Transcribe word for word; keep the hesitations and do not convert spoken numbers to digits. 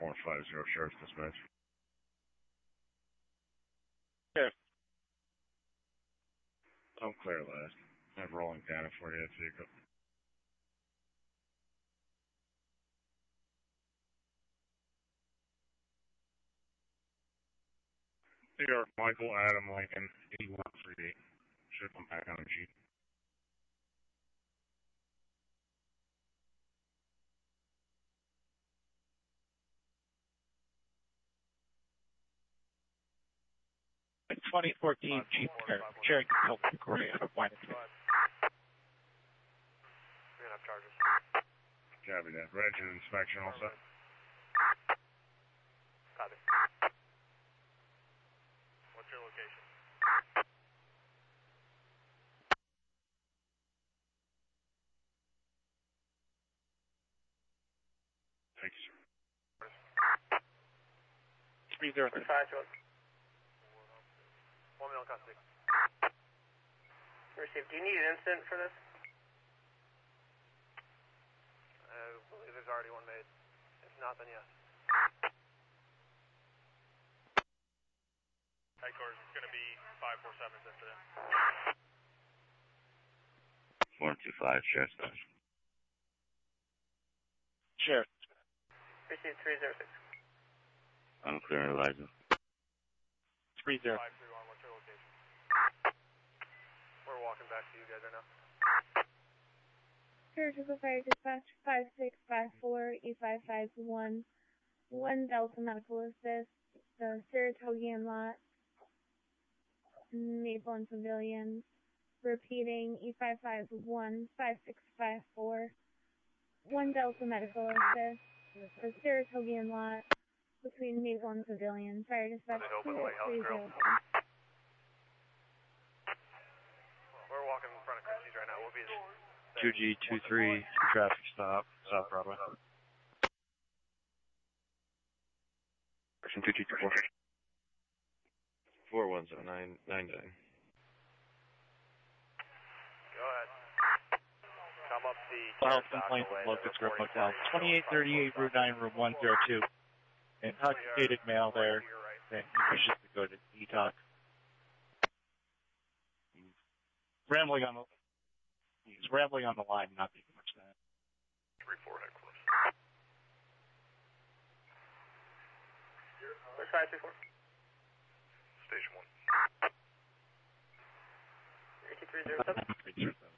four five zero, Sheriff's Dispatch. Sheriff. I'm clear last. I have rolling data for you, vehicle. New York, Michael Adam Lincoln, eighty-one thirty-eight. Should come back on G. twenty fourteen Jeep Cherokee Hilton Korea. Three and a half charges. Copy that. Reg and inspection also. Copy. What's your location? Thank you, sir. three zero three. Five, two. One minute custody. Received. Do you need an incident for this? I believe there's already one made. If not, then yes. Headquarters, it's going to be five four seven's incident. four two five, Sheriff's Dispatch. Sheriff. Received three zero six. I'm clear, Eliza. three zero. five three one, what's your location? We're walking back to you guys right now. Surgical Fire Dispatch five six five four E five five one. One Delta Medical Assist. The Saratogian lot. Maple and Pavilions. Repeating E five five one five six five four. One Delta Medical Assist. The Saratogian lot. Between Maple and Pavilion. Fire Dispatch two six three zero. We're walking in front of Christie's right now. We'll be there. two G two three, traffic stop, South Broadway. Person two G two four. four one seven nine nine nine. Go ahead. Come up the File Terrace Dock complaint away, from Locust the Grove reporting Hotel. party. twenty-eight thirty-eight Route nine, Room one zero two. Intoxicated male there that he wishes to go to detox. Rambling on the he's rambling on the line, not making much sense. three four headquarters. Where's five two four? Station one. eight two three zero seven.